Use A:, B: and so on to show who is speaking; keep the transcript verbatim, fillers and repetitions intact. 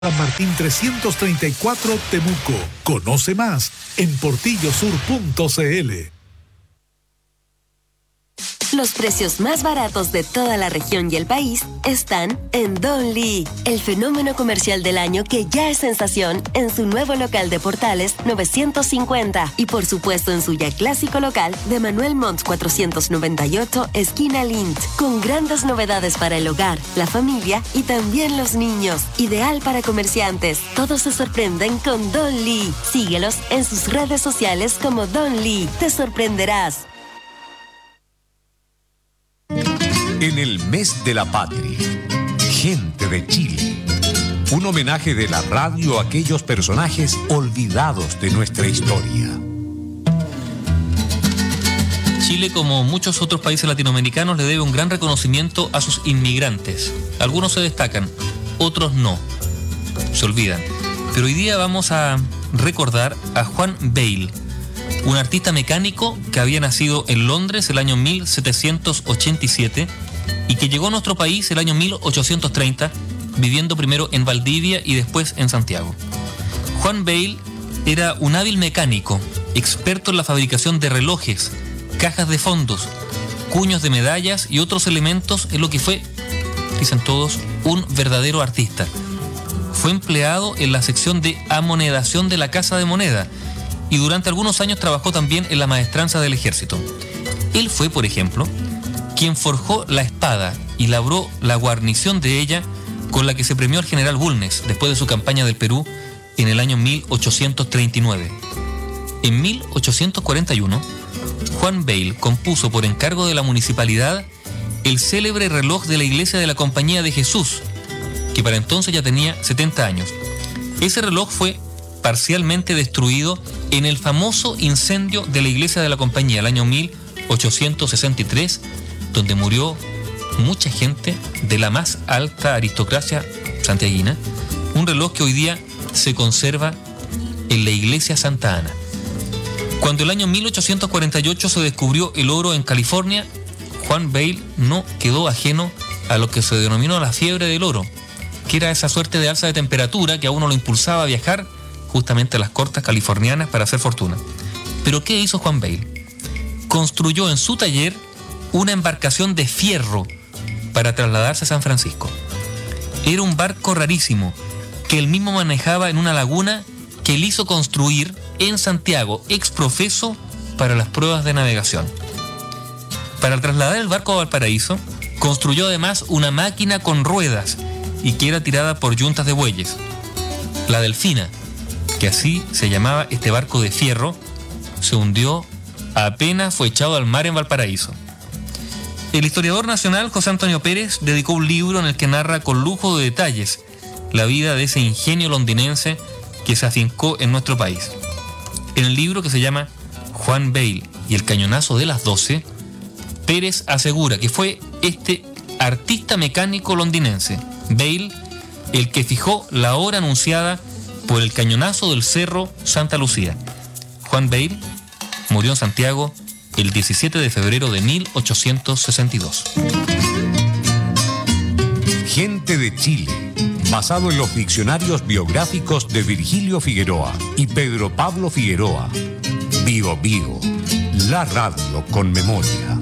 A: San Martín trescientos treinta y cuatro Temuco. Conoce más en portillo sur punto c l.
B: Los precios más baratos de toda la región y el país están en Don Lee, el fenómeno comercial del año que ya es sensación en su nuevo local de Portales novecientos cincuenta y por supuesto en su ya clásico local de Manuel Montt cuatrocientos noventa y ocho, esquina Lint, con grandes novedades para el hogar, la familia y también los niños. Ideal para comerciantes. Todos se sorprenden con Don Lee. Síguelos en sus redes sociales como Don Lee. Te sorprenderás.
C: En el mes de la patria, gente de Chile. Un homenaje de la radio a aquellos personajes olvidados de nuestra historia.
D: Chile, como muchos otros países latinoamericanos, le debe un gran reconocimiento a sus inmigrantes. Algunos se destacan, otros no. Se olvidan. Pero hoy día vamos a recordar a Juan Bale, un artista mecánico que había nacido en Londres el año mil setecientos ochenta y siete y que llegó a nuestro país el año mil ochocientos treinta, viviendo primero en Valdivia y después en Santiago. Juan Bale era un hábil mecánico, experto en la fabricación de relojes, cajas de fondos, cuños de medallas y otros elementos, en lo que fue, dicen todos, un verdadero artista. Fue empleado en la sección de amonedación de la Casa de Moneda y durante algunos años trabajó también en la maestranza del ejército. Él fue, por ejemplo, quien forjó la espada y labró la guarnición de ella con la que se premió al general Bulnes después de su campaña del Perú en el año mil ochocientos treinta y nueve. En mil ochocientos cuarenta y uno, Juan Bale compuso por encargo de la municipalidad el célebre reloj de la iglesia de la Compañía de Jesús, que para entonces ya tenía setenta años. Ese reloj fue parcialmente destruido en el famoso incendio de la iglesia de la Compañía el año mil ochocientos sesenta y tres, donde murió mucha gente de la más alta aristocracia santiaguina, un reloj que hoy día se conserva en la iglesia Santa Ana. Cuando el año mil ochocientos cuarenta y ocho se descubrió el oro en California, Juan Bale no quedó ajeno a lo que se denominó la fiebre del oro, que era esa suerte de alza de temperatura que a uno lo impulsaba a viajar justamente a las costas californianas para hacer fortuna. ¿Pero qué hizo Juan Bale? Construyó en su taller una embarcación de fierro para trasladarse a San Francisco. Era un barco rarísimo que él mismo manejaba en una laguna que él hizo construir en Santiago, ex profeso, para las pruebas de navegación. Para trasladar el barco a Valparaíso, construyó además una máquina con ruedas y que era tirada por yuntas de bueyes. La Delfina, que así se llamaba este barco de fierro, se hundió apenas fue echado al mar en Valparaíso. El historiador nacional José Antonio Pérez dedicó un libro en el que narra con lujo de detalles la vida de ese ingenio londinense que se afincó en nuestro país. En el libro, que se llama Juan Bale y el cañonazo de las doce, Pérez asegura que fue este artista mecánico londinense, Bale, el que fijó la hora anunciada por el cañonazo del Cerro Santa Lucía. Juan Bale murió en Santiago el diecisiete de febrero de mil ochocientos sesenta y dos.
C: Gente de Chile, basado en los diccionarios biográficos de Virgilio Figueroa y Pedro Pablo Figueroa. Bío Bío, la radio con memoria.